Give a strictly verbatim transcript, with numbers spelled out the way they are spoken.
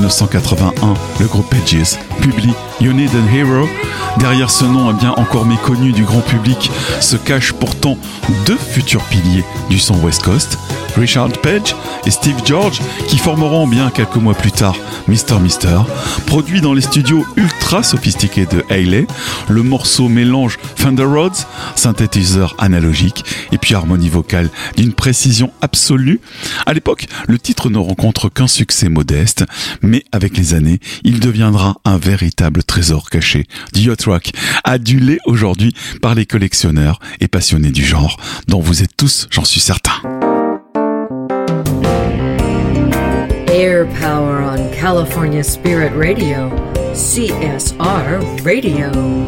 dix-neuf cent quatre-vingt-un, le groupe Edges publie You Need an Hero. Derrière ce nom eh bien encore méconnu du grand public se cachent pourtant deux futurs piliers du son West Coast, Richard Page et Steve George, qui formeront bien quelques mois plus tard mister Mister. Produit dans les studios ultra sophistiqués de Hayley, le morceau mélange Fender Rhodes, synthétiseur analogique et puis harmonie vocale d'une précision absolue. À l'époque, le titre ne rencontre qu'un succès modeste, mais avec les années, il deviendra un véritable trésor caché du yacht rock, adulé aujourd'hui par les collectionneurs et passionnés du genre, dont vous êtes tous, j'en suis certain. Air Power on California Spirit Radio, C S R Radio.